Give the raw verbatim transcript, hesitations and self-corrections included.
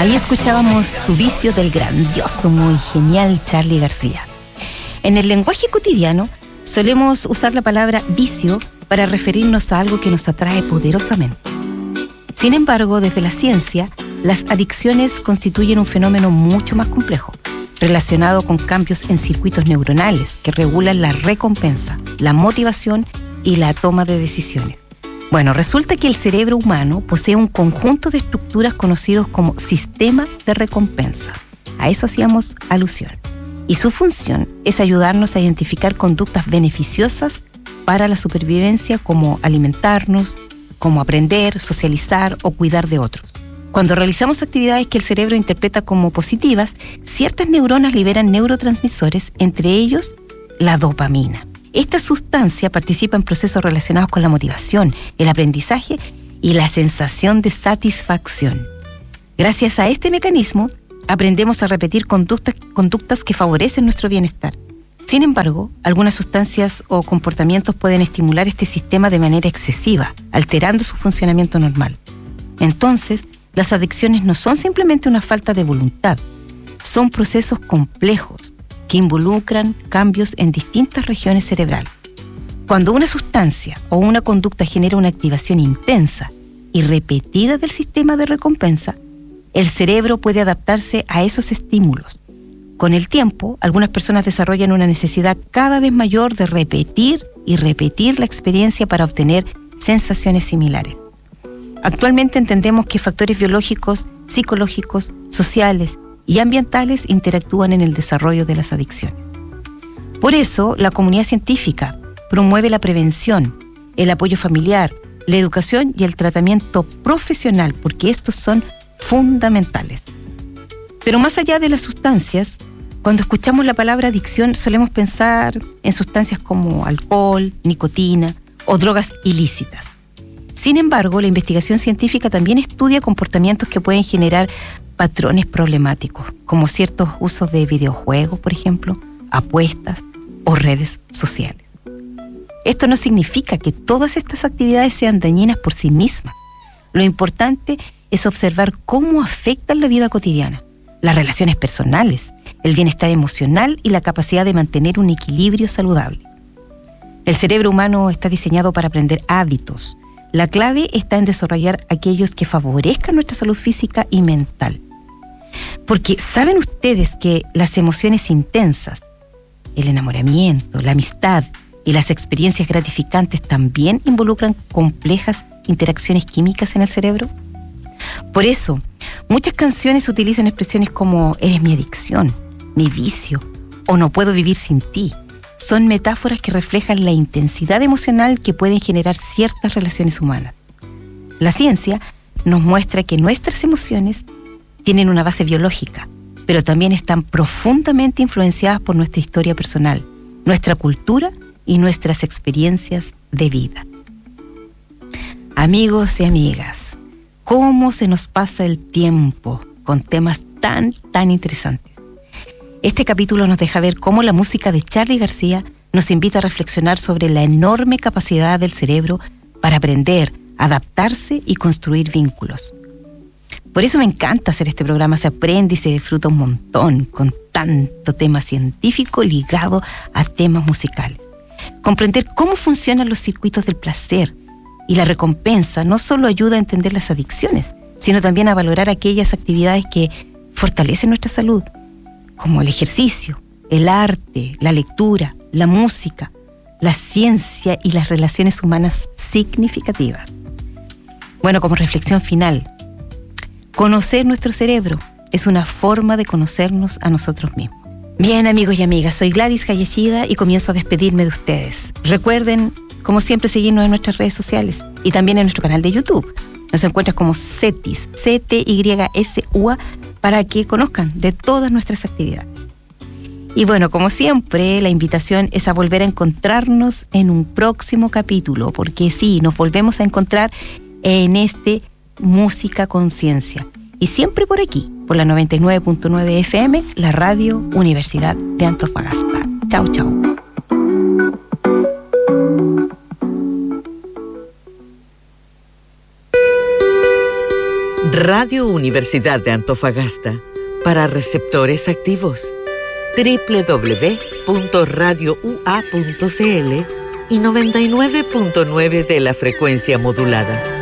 Ahí escuchábamos Tu vicio del grandioso, muy genial Charly García. En el lenguaje cotidiano solemos usar la palabra vicio para referirnos a algo que nos atrae poderosamente. Sin embargo, desde la ciencia, las adicciones constituyen un fenómeno mucho más complejo, relacionado con cambios en circuitos neuronales que regulan la recompensa, la motivación y la toma de decisiones. Bueno, resulta que el cerebro humano posee un conjunto de estructuras conocidos como sistema de recompensa. A eso hacíamos alusión. Y su función es ayudarnos a identificar conductas beneficiosas para la supervivencia, como alimentarnos, como aprender, socializar o cuidar de otros. Cuando realizamos actividades que el cerebro interpreta como positivas, ciertas neuronas liberan neurotransmisores, entre ellos la dopamina. Esta sustancia participa en procesos relacionados con la motivación, el aprendizaje y la sensación de satisfacción. Gracias a este mecanismo, aprendemos a repetir conductas, conductas que favorecen nuestro bienestar. Sin embargo, algunas sustancias o comportamientos pueden estimular este sistema de manera excesiva, alterando su funcionamiento normal. Entonces, las adicciones no son simplemente una falta de voluntad, son procesos complejos que involucran cambios en distintas regiones cerebrales. Cuando una sustancia o una conducta genera una activación intensa y repetida del sistema de recompensa, el cerebro puede adaptarse a esos estímulos. Con el tiempo, algunas personas desarrollan una necesidad cada vez mayor de repetir y repetir la experiencia para obtener sensaciones similares. Actualmente entendemos que factores biológicos, psicológicos, sociales y ambientales interactúan en el desarrollo de las adicciones. Por eso, la comunidad científica promueve la prevención, el apoyo familiar, la educación y el tratamiento profesional, porque estos son fundamentales. Pero más allá de las sustancias, cuando escuchamos la palabra adicción solemos pensar en sustancias como alcohol, nicotina o drogas ilícitas. Sin embargo, la investigación científica también estudia comportamientos que pueden generar patrones problemáticos, como ciertos usos de videojuegos, por ejemplo, apuestas o redes sociales. Esto no significa que todas estas actividades sean dañinas por sí mismas. Lo importante es observar cómo afectan la vida cotidiana, las relaciones personales, el bienestar emocional y la capacidad de mantener un equilibrio saludable. El cerebro humano está diseñado para aprender hábitos. La clave está en desarrollar aquellos que favorezcan nuestra salud física y mental. Porque ¿saben ustedes que las emociones intensas, el enamoramiento, la amistad y las experiencias gratificantes también involucran complejas interacciones químicas en el cerebro? Por eso, muchas canciones utilizan expresiones como eres mi adicción, mi vicio o no puedo vivir sin ti. Son metáforas que reflejan la intensidad emocional que pueden generar ciertas relaciones humanas. La ciencia nos muestra que nuestras emociones tienen una base biológica, pero también están profundamente influenciadas por nuestra historia personal, nuestra cultura y nuestras experiencias de vida. Amigos y amigas, ¿cómo se nos pasa el tiempo con temas tan, tan interesantes? Este capítulo nos deja ver cómo la música de Charly García nos invita a reflexionar sobre la enorme capacidad del cerebro para aprender, adaptarse y construir vínculos. Por eso me encanta hacer este programa, se aprende y se disfruta un montón con tanto tema científico ligado a temas musicales. Comprender cómo funcionan los circuitos del placer y la recompensa no solo ayuda a entender las adicciones, sino también a valorar aquellas actividades que fortalecen nuestra salud, como el ejercicio, el arte, la lectura, la música, la ciencia y las relaciones humanas significativas. Bueno, como reflexión final, conocer nuestro cerebro es una forma de conocernos a nosotros mismos. Bien, amigos y amigas, soy Gladys Hayashida y comienzo a despedirme de ustedes. Recuerden, como siempre, seguirnos en nuestras redes sociales y también en nuestro canal de YouTube. Nos encuentras como CETIS, C T Y S U A, para que conozcan de todas nuestras actividades. Y bueno, como siempre, la invitación es a volver a encontrarnos en un próximo capítulo, porque sí, nos volvemos a encontrar en este Música Conciencia. Y siempre por aquí, por la noventa y nueve punto nueve F M, la Radio Universidad de Antofagasta. Chau, chau. Radio Universidad de Antofagasta, para receptores activos. doble u doble u doble u punto radio u a punto c l y noventa y nueve punto nueve de la frecuencia modulada.